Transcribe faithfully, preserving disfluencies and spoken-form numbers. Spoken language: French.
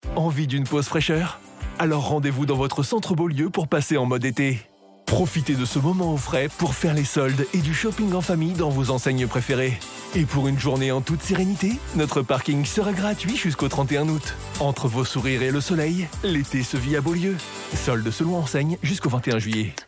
Envie d'une pause fraîcheur? Alors rendez-vous dans votre centre Beaulieu pour passer en mode été. Profitez de ce moment au frais pour faire les soldes et du shopping en famille dans vos enseignes préférées. Et pour une journée en toute sérénité, notre parking sera gratuit jusqu'au trente et un août. Entre vos sourires et le soleil, l'été se vit à Beaulieu. Soldes selon enseigne jusqu'au vingt et un juillet.